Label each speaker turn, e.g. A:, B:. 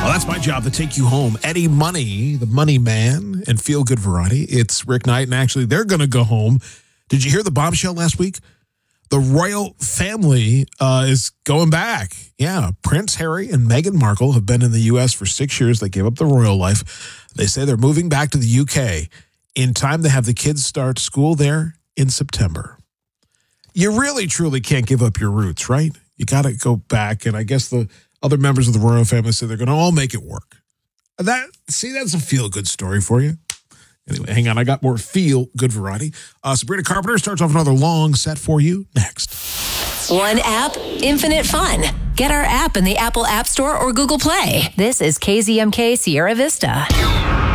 A: Well, that's my job to take you home. Eddie Money, the money man, and Feel Good Variety. It's Rick Knight, and actually, they're going to go home. Did you hear the bombshell last week? The royal family is going back. Yeah, Prince Harry and Meghan Markle have been in the U.S. for 6 years. They gave up the royal life. They say they're moving back to the U.K. in time to have the kids start school there in September. You really, truly can't give up your roots, right? You got to go back, and I guess the other members of the royal family say they're going to all make it work. That's a feel-good story for you. Anyway, hang on. I got more feel-good variety. Sabrina Carpenter starts off another long set for you next.
B: One app, infinite fun. Get our app in the Apple App Store or Google Play. This is KZMK Sierra Vista.